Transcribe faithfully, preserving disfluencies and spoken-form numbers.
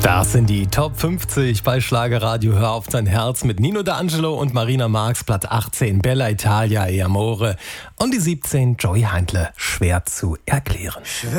Das sind die Top fünfzig bei Schlagerradio Hör auf dein Herz mit Nino D'Angelo und Marina Marx, Platz achtzehn Bella Italia e Amore und die siebzehn Joey Heindle, schwer zu erklären.